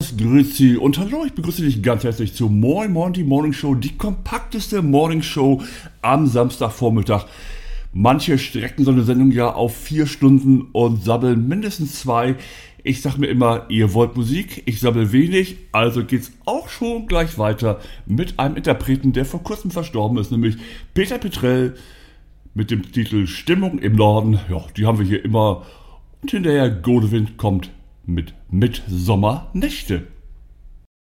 Servus, Grüezi und Hallo, ich begrüße dich ganz herzlich zu Moin Monty Morning Show, die kompakteste Morning Show am Samstagvormittag. Manche strecken so eine Sendung ja auf 4 Stunden und sabbeln mindestens 2. Ich sag mir immer, ihr wollt Musik, ich sabbel wenig, also geht's auch schon gleich weiter mit einem Interpreten, der vor kurzem verstorben ist, nämlich Peter Petrell mit dem Titel Stimmung im Norden. Ja, die haben wir hier immer und hinterher Godewind kommt mit Mitsommernächte.